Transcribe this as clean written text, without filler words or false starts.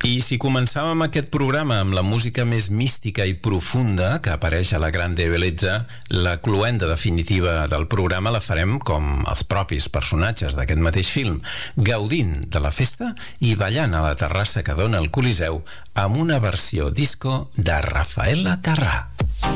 I si començàvem aquest programa amb la música més mística i profunda que apareix a la Grande Bellezza, la cloenda definitiva del programa la farem com els propis personatges d'aquest mateix film, gaudint de la festa i ballant a la terrassa que dona al Coliseu amb una versió disco de Rafaela Carrà.